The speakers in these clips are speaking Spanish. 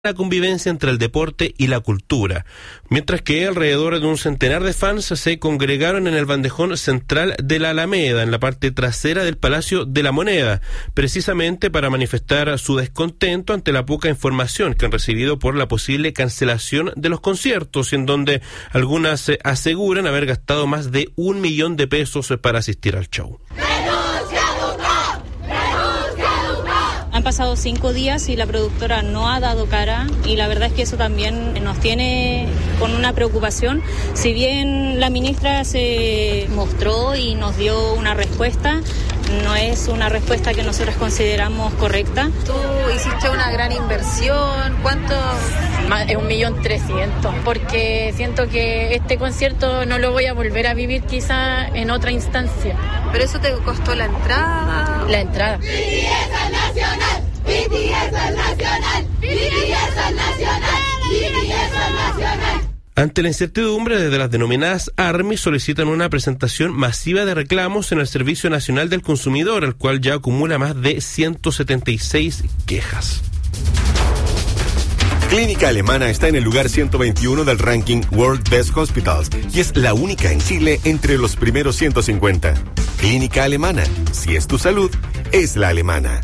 la convivencia entre el deporte y la cultura, mientras que alrededor de un centenar de fans se congregaron en el bandejón central de la Alameda, en la parte trasera del Palacio de la Moneda, precisamente para manifestar su descontento ante la poca información que han recibido por la posible cancelación de los conciertos, en donde algunas aseguran haber gastado más de 1 millón de pesos para asistir al show. Han pasado 5 días y la productora no ha dado cara, y la verdad es que eso también nos tiene con una preocupación. Si bien la ministra se mostró y nos dio una respuesta, no es una respuesta que nosotros consideramos correcta. Tú hiciste una gran inversión, ¿cuánto? Más de 1.300.000, porque siento que este concierto no lo voy a volver a vivir quizá en otra instancia. ¿Pero eso te costó la entrada? La entrada. BTS es nacional, BTS es nacional, BTS es nacional, BTS es nacional. Ante la incertidumbre, desde las denominadas ARMY solicitan una presentación masiva de reclamos en el Servicio Nacional del Consumidor, el cual ya acumula más de 176 quejas. Clínica Alemana está en el lugar 121 del ranking World Best Hospitals y es la única en Chile entre los primeros 150. Clínica Alemana, si es tu salud, es la alemana.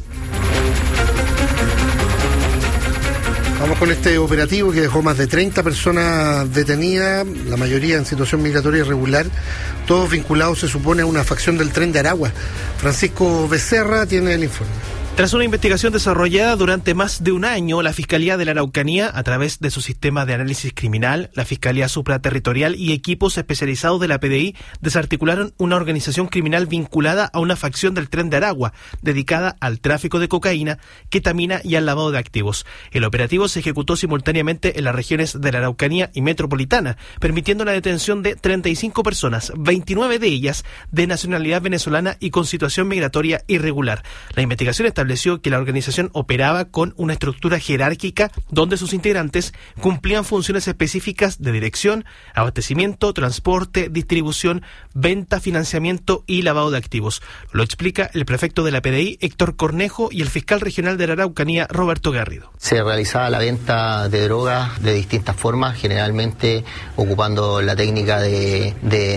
Vamos con este operativo que dejó más de 30 personas detenidas, la mayoría en situación migratoria irregular, todos vinculados, se supone, a una facción del Tren de Aragua. Francisco Becerra tiene el informe. Tras una investigación desarrollada durante más de un año, la Fiscalía de la Araucanía, a través de su sistema de análisis criminal, la Fiscalía Supraterritorial y equipos especializados de la PDI, desarticularon una organización criminal vinculada a una facción del Tren de Aragua, dedicada al tráfico de cocaína, ketamina y al lavado de activos. El operativo se ejecutó simultáneamente en las regiones de la Araucanía y Metropolitana, permitiendo la detención de 35 personas, 29 de ellas de nacionalidad venezolana y con situación migratoria irregular. La investigación estableció que la organización operaba con una estructura jerárquica donde sus integrantes cumplían funciones específicas de dirección, abastecimiento, transporte, distribución, venta, financiamiento y lavado de activos. Lo explica el prefecto de la PDI, Héctor Cornejo, y el fiscal regional de la Araucanía, Roberto Garrido. Se realizaba la venta de drogas de distintas formas, generalmente ocupando la técnica de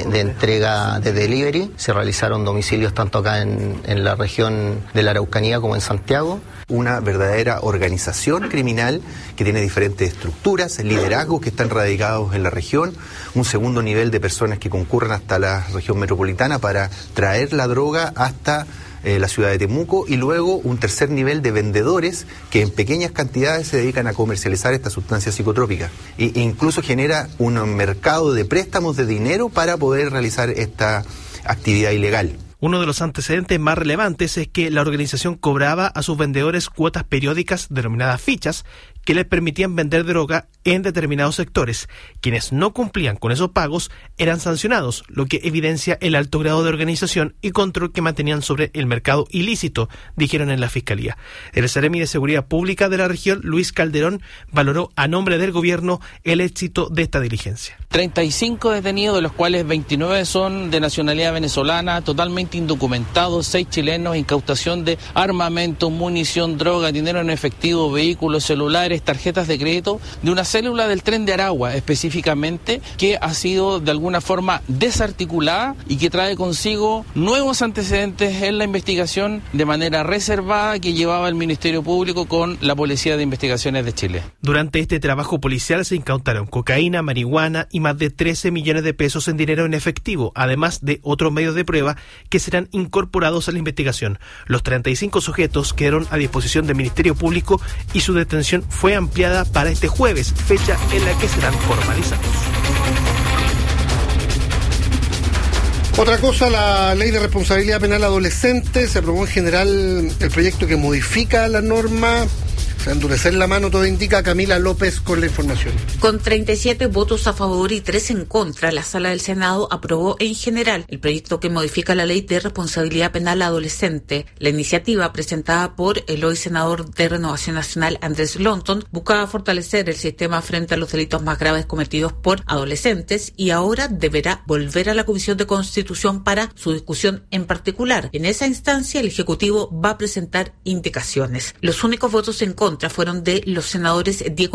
entrega de delivery. Se realizaron domicilios tanto acá en la región de la Araucanía como en Santiago. Una verdadera organización criminal que tiene diferentes estructuras, liderazgos que están radicados en la región, un segundo nivel de personas que concurren hasta la región metropolitana para traer la droga hasta la ciudad de Temuco, y luego un tercer nivel de vendedores que en pequeñas cantidades se dedican a comercializar estas sustancias psicotrópicas e incluso genera un mercado de préstamos de dinero para poder realizar esta actividad ilegal. Uno de los antecedentes más relevantes es que la organización cobraba a sus vendedores cuotas periódicas denominadas fichas que les permitían vender droga en determinados sectores. Quienes no cumplían con esos pagos eran sancionados, lo que evidencia el alto grado de organización y control que mantenían sobre el mercado ilícito, dijeron en la Fiscalía. El Seremi de Seguridad Pública de la región, Luis Calderón, valoró a nombre del gobierno el éxito de esta diligencia. 35 detenidos, de los cuales 29 son de nacionalidad venezolana, totalmente indocumentados, 6 chilenos, incautación de armamento, munición, droga, dinero en efectivo, vehículos, celulares, tarjetas de crédito, de una célula del Tren de Aragua específicamente, que ha sido de alguna forma desarticulada y que trae consigo nuevos antecedentes en la investigación de manera reservada que llevaba el Ministerio Público con la Policía de Investigaciones de Chile. Durante este trabajo policial se incautaron cocaína, marihuana y más de 13 millones de pesos en dinero en efectivo, además de otros medios de prueba que serán incorporados a la investigación. Los 35 sujetos quedaron a disposición del Ministerio Público y su detención fue ampliada para este jueves, fecha en la que serán formalizados. Otra cosa, la Ley de Responsabilidad Penal Adolescente. Se aprobó en general el proyecto que modifica la norma. A endurecer la mano, todo indica. Camila López con la información. Con 37 votos a favor y 3 en contra, la Sala del Senado aprobó en general el proyecto que modifica la Ley de Responsabilidad Penal Adolescente. La iniciativa, presentada por el hoy senador de Renovación Nacional, Andrés Lonton, buscaba fortalecer el sistema frente a los delitos más graves cometidos por adolescentes y ahora deberá volver a la Comisión de Constitución para su discusión en particular. En esa instancia, el Ejecutivo va a presentar indicaciones. Los únicos votos en contra fueron de los senadores Diego